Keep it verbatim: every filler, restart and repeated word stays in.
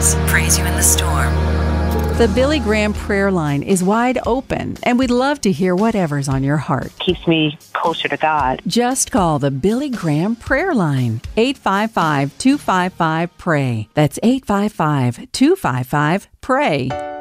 songs praise you in the storm. The Billy Graham prayer line is wide open, and we'd love to hear whatever's on your heart. Keeps me closer to God. Just call the Billy Graham prayer line, eight five five, two five five, P R A Y. That's eight five five, two five five, P R A Y.